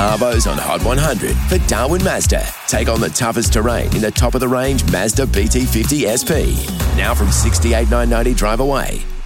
Arvos on Hot 100 for Darwin Mazda. Take on the toughest terrain in the top-of-the-range Mazda BT50 SP. Now from $68,990 drive away.